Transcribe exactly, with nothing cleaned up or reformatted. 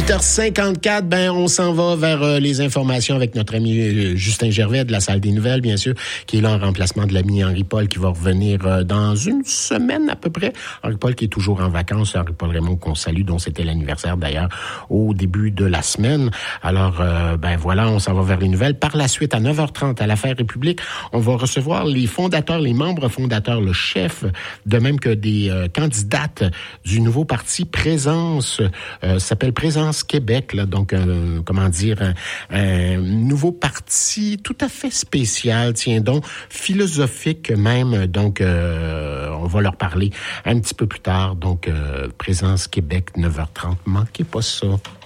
huit heures cinquante-quatre, ben on s'en va vers euh, les informations avec notre ami euh, Justin Gervais de la Salle des Nouvelles, bien sûr, qui est là en remplacement de l'ami Henri-Paul qui va revenir euh, dans une semaine à peu près. Henri-Paul qui est toujours en vacances, Henri-Paul Raymond qu'on salue, dont c'était l'anniversaire d'ailleurs au début de la semaine. Alors, euh, ben voilà, on s'en va vers les nouvelles. Par la suite, à neuf heures trente, à l'Affaire République, on va recevoir les fondateurs, les membres fondateurs, le chef, de même que des euh, candidates du nouveau parti Présence, euh, s'appelle Présence Québec, là, donc euh, comment dire, un, un nouveau parti tout à fait spécial, tiens donc, philosophique même, donc euh, on va leur parler un petit peu plus tard, donc euh, Présence Québec, neuf heures trente, manquez pas ça.